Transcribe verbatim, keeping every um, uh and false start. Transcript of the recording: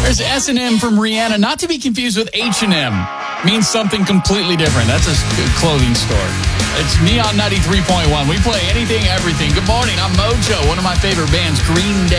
There's S and M from Rihanna, not to be confused with H and M. Means something completely different. That's a clothing store. It's Neon ninety-three point one. We play anything, everything. Good morning. I'm Mojo, one of my favorite bands, Green Day.